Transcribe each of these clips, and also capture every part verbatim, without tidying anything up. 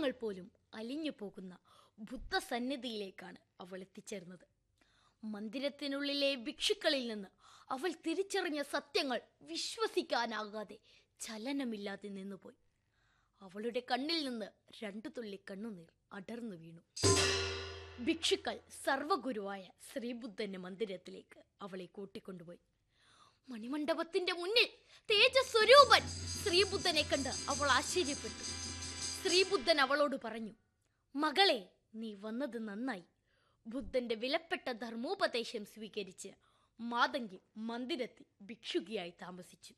ദൈവങ്ങൾ പോലും അലിഞ്ഞു പോകുന്ന ബുദ്ധസന്നിധിയിലേക്കാണ് അവൾ എത്തിച്ചേർന്നത്. മന്ദിരത്തിനുള്ളിലെ ഭിക്ഷുക്കളിൽ നിന്ന് അവൾ തിരിച്ചറിഞ്ഞ സത്യങ്ങൾ വിശ്വസിക്കാനാകാതെ ചലനമില്ലാതെ നിന്നുപോയി. അവളുടെ കണ്ണിൽ നിന്ന് രണ്ടു തുള്ളി കണ്ണുനീർ അടർന്നു വീണു. ഭിക്ഷുക്കൾ സർവഗുരുവായ ശ്രീബുദ്ധന്റെ മന്ദിരത്തിലേക്ക് അവളെ കൂട്ടിക്കൊണ്ടുപോയി. മണിമണ്ഡപത്തിന്റെ മുന്നിൽ തേജസ്വരൂപൻ ശ്രീബുദ്ധനെ കണ്ട് അവൾ ആശ്ചര്യപ്പെട്ടു. ശ്രീബുദ്ധൻ അവളോട് പറഞ്ഞു, മകളെ, നീ വന്നത് നന്നായി. ബുദ്ധന്റെ വിലപ്പെട്ട ധർമ്മോപദേശം സ്വീകരിച്ച് മാതങ്കി മന്ദിരത്തിൽ ഭിക്ഷുകിയായി താമസിച്ചു.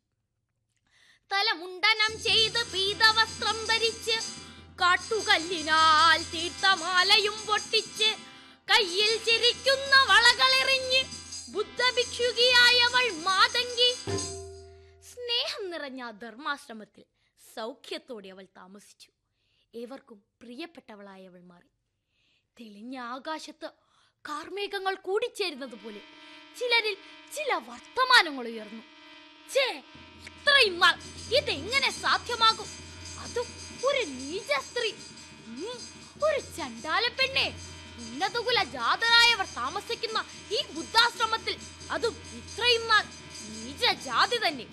തലമുണ്ടനം ചെയ്ത് പീതവസ്ത്രം ധരിച്ച് കാട്ടുകല്ലിനാൽ തീർത്ഥമാലയും പൊട്ടിച്ച് കയ്യിൽ ചിരിക്കുന്ന വളകളെറിഞ്ഞ് ബുദ്ധഭിക്ഷുകിയായവൾ മാതങ്കി സ്നേഹം നിറഞ്ഞ ധർമാശ്രമത്തിൽ സൗഖ്യത്തോടെ അവൾ താമസിച്ചു. ഏവർക്കും പ്രിയപ്പെട്ടവളായവൾ മാറി. തെളിഞ്ഞ ആകാശത്ത് കാർമേഘങ്ങൾ കൂടിച്ചേരുന്നത് പോലെ ചിലരിൽ ചില വർത്തമാനങ്ങൾ ഉയർന്നു. ഛേ, ഇത്രയും നാൾ ഇതെങ്ങനെ സാധ്യമാകും? അതും ഒരു നീച സ്ത്രീ, ഒരു ചണ്ടാല പെണ്ണെ, ഉന്നതകുല ജാതരായവർ താമസിക്കുന്ന ഈ ബുദ്ധാശ്രമത്തിൽ, അതും ഇത്രയും നാൾ നീച ജാതി തന്നെ.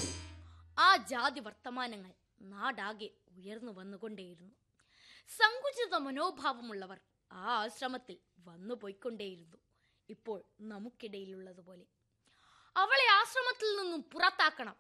ആ ജാതി വർത്തമാനങ്ങൾ നാടാകെ ഉയർന്നു വന്നുകൊണ്ടേയിരുന്നു. സങ്കുചിത മനോഭാവമുള്ളവർ ആ ആശ്രമത്തിൽ വന്നു പോയിക്കൊണ്ടേയിരുന്നു. ഇപ്പോൾ നമുക്കിടയിലുള്ളതുപോലെ അവളെ ആശ്രമത്തിൽ നിന്നും പുറത്താക്കണം.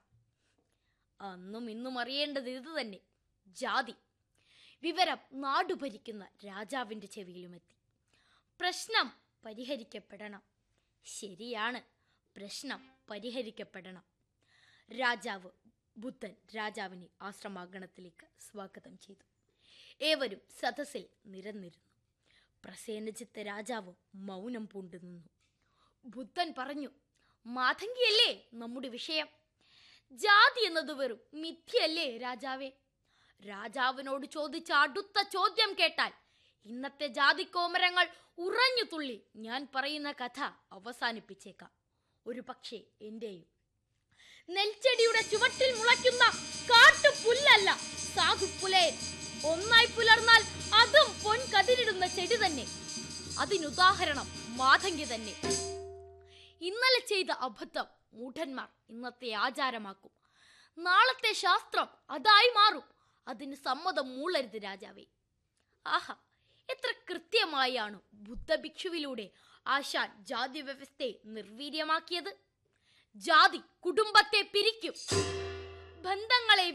അന്നും ഇന്നും അറിയേണ്ടത് ഇത് തന്നെ, ജാതി. വിവരം നാടുഭരിക്കുന്ന രാജാവിന്റെ ചെവിയിലുമെത്തി. പ്രശ്നം പരിഹരിക്കപ്പെടണം. ശരിയാണ്, പ്രശ്നം പരിഹരിക്കപ്പെടണം. രാജാവ് ബുദ്ധൻ രാജാവിനെ ആശ്രമാങ്കണത്തിലേക്ക് സ്വാഗതം ചെയ്തു. ഏവരും സദസ്സിൽ നിരന്നിരുന്നു. പ്രസേനജിത്ത് രാജാവ് മൗനം പൂണ്ടു നിന്നു. ബുദ്ധൻ പറഞ്ഞു, മാതങ്കിയല്ലേ നമ്മുടെ വിഷയം? ജാതി എന്നത് വെറും മിഥ്യയല്ലേ രാജാവേ? രാജാവിനോട് ചോദിച്ച അടുത്ത ചോദ്യം കേട്ടാൽ ഇന്നത്തെ ജാതിക്കോമരങ്ങൾ ഉറഞ്ഞു തുള്ളി ഞാൻ പറയുന്ന കഥ അവസാനിപ്പിച്ചേക്കാം. ഒരു പക്ഷേ എന്റെയും. നെൽച്ചെടിയുടെ ചുവട്ടിൽ മുളയ്ക്കുന്ന കാട്ടുപുല്ലല്ല സാധുപുലയൻ. ഒന്നായി പുലർന്നാൽ അതും പൊൻ കതിരിടുന്ന ചെടി തന്നെ. അതിനുദാഹരണം മാതങ്കി തന്നെ. ഇന്നലെ ചെയ്ത അബദ്ധം മൂഢന്മാർ ഇന്നത്തെ ആചാരമാക്കും. നാളത്തെ ശാസ്ത്രം അതായി മാറും. അതിന് സമ്മതം മൂളരുത് രാജാവേ. ആഹാ, എത്ര കൃത്യമായാണ് ബുദ്ധഭിക്ഷുവിലൂടെ ആശാൻ ജാതി വ്യവസ്ഥയെ നിർവീര്യമാക്കിയത്. ജാതി കുടുംബത്തെ പിരിക്കും, ബന്ധങ്ങളെ